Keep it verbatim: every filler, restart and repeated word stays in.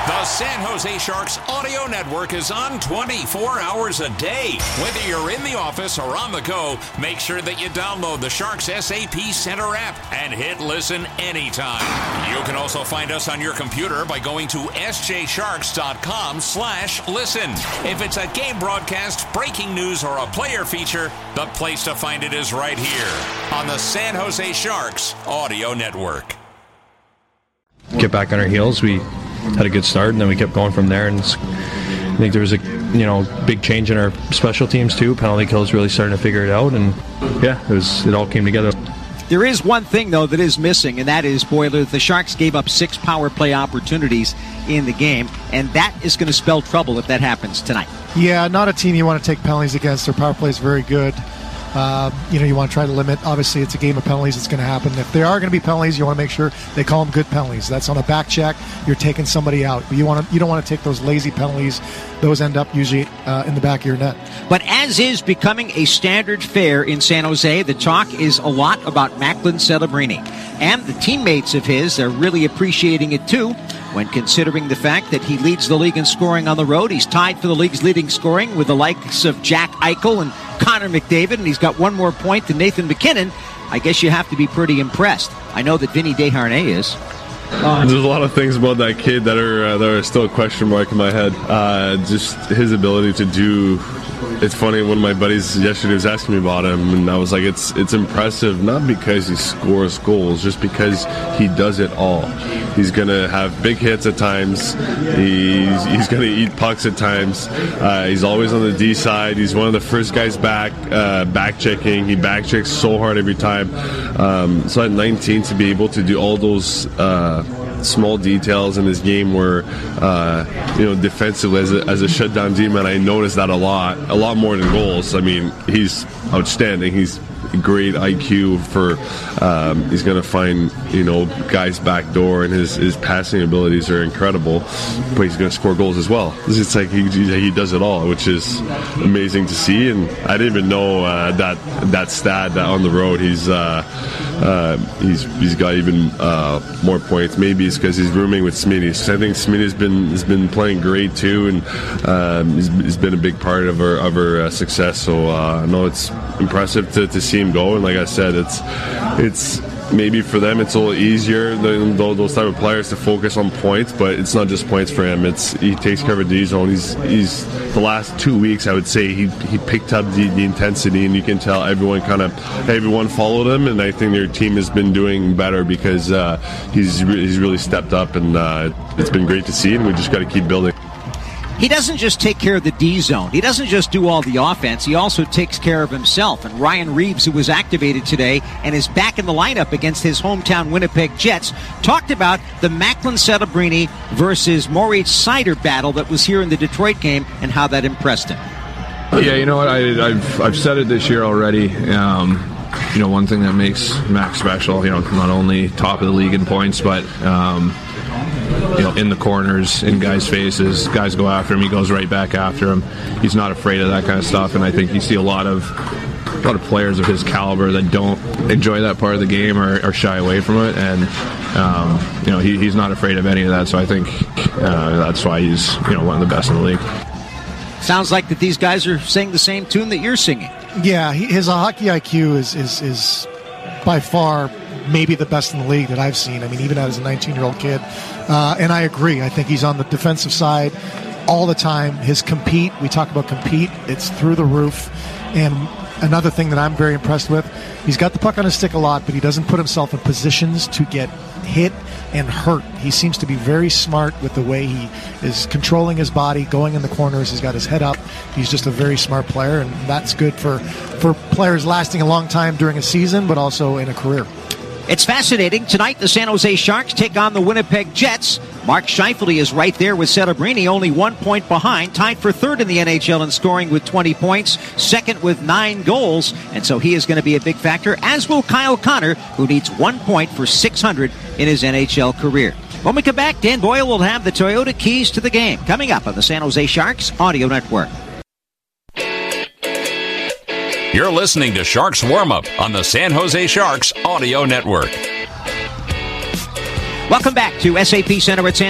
The San Jose Sharks audio network is on twenty-four hours a day. Whether you're in the office or on the go, make sure that you download the Sharks S A P Center app and hit listen anytime. You can also find us on your computer by going to s j sharks dot com slash listen. If it's a game broadcast, breaking news, or a player feature, the place to find it is right here on the San Jose Sharks audio network. Get back on our heels. We had a good start, and then we kept going from there. And I think there was a you know big change in our special teams too. Penalty kills really starting to figure it out, and yeah, it was it all came together. There is one thing though that is missing, and that is, Boiler, the Sharks gave up six power play opportunities in the game, and that is going to spell trouble if that happens tonight. Yeah, not a team you want to take penalties against. Their power play is very good. Uh, you know, you want to try to limit. Obviously, it's a game of penalties. It's going to happen. If there are going to be penalties, you want to make sure they call them good penalties. That's on a back check. You're taking somebody out. But you want to. You don't want to take those lazy penalties. Those end up usually uh, in the back of your net. But as is becoming a standard fare in San Jose, the talk is a lot about Macklin Celebrini. And the teammates of his are really appreciating it too, when considering the fact that he leads the league in scoring on the road. He's tied for the league's leading scoring with the likes of Jack Eichel and Connor McDavid, and he's got one more point than Nathan MacKinnon. I guess you have to be pretty impressed. I know that Vinny Desharnais is. Uh, There's a lot of things about that kid that are uh, that are still a question mark in my head. Uh, just his ability to do. It's funny, one of my buddies yesterday was asking me about him, and I was like, it's it's impressive, not because he scores goals, just because he does it all. He's going to have big hits at times. He's, he's going to eat pucks at times. Uh, he's always on the D side. He's one of the first guys back, uh, back checking. He back checks so hard every time. Um, so at nineteen, to be able to do all those uh, small details in his game where, uh, you know, defensively as a, as a shutdown D-man, I noticed that a lot, a lot more than goals. I mean, he's outstanding. He's great I Q for, um, he's going to find, you know, guys back door, and his, his passing abilities are incredible, but he's going to score goals as well. It's like he, he does it all, which is amazing to see. And I didn't even know uh, that that stat that on the road he's uh, uh, he's he's got even uh, more points. Maybe it's because he's rooming with Smitty. So I think Smitty's been has been playing great too, and um, he's, he's been a big part of our of our uh, success. So uh, no, it's impressive to, to see him go. And like I said, it's it's maybe for them it's a little easier than those type of players to focus on points, but it's not just points for him. It's he takes care of a D zone. He's he's the last two weeks I would say he he picked up the, the intensity, and you can tell everyone kind of everyone followed him, and I think their team has been doing better because uh, he's re- he's really stepped up, and uh, it's been great to see, and we just got to keep building. He doesn't just take care of the D zone. He doesn't just do all the offense. He also takes care of himself. And Ryan Reeves, who was activated today and is back in the lineup against his hometown Winnipeg Jets, talked about the Macklin Celebrini versus Moritz Seider battle that was here in the Detroit game and how that impressed him. Yeah, you know what? I, I've I've said it this year already. Um, you know, one thing that makes Mac special, you know, not only top of the league in points, but um, you know, in the corners, in guys' faces, guys go after him, he goes right back after him. He's not afraid of that kind of stuff, and I think you see a lot of a lot of players of his caliber that don't enjoy that part of the game or, or shy away from it, and um, you know, he, he's not afraid of any of that. So I think uh, that's why he's you know one of the best in the league. Sounds like that these guys are singing the same tune that you're singing. Yeah, he, his hockey I Q is, is is by far maybe the best in the league that I've seen. I mean, even as a nineteen-year-old kid. Uh, and I agree. I think he's on the defensive side all the time. His compete, we talk about compete, it's through the roof. And another thing that I'm very impressed with, he's got the puck on his stick a lot, but he doesn't put himself in positions to get hit and hurt. He seems to be very smart with the way he is controlling his body, going in the corners. He's got his head up. He's just a very smart player, and that's good for, for players lasting a long time during a season, but also in a career. It's fascinating. Tonight, the San Jose Sharks take on the Winnipeg Jets. Mark Scheifele is right there with Celebrini, only one point behind, tied for third in the N H L in scoring with twenty points, second with nine goals, and so he is going to be a big factor, as will Kyle Connor, who needs one point for six hundred in his N H L career. When we come back, Dan Boyle will have the Toyota keys to the game, coming up on the San Jose Sharks Audio Network. You're listening to Sharks Warm-Up on the San Jose Sharks Audio Network. Welcome back to S A P Center at San